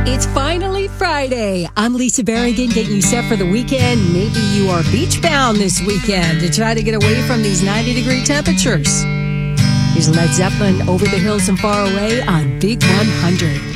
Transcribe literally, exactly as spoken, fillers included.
It's finally Friday. I'm Lisa Barrington, getting you set for the weekend. Maybe you are beach bound this weekend to try to get away from these ninety degree temperatures. Here's Led Zeppelin, Over the Hills and Far Away on Big one hundred.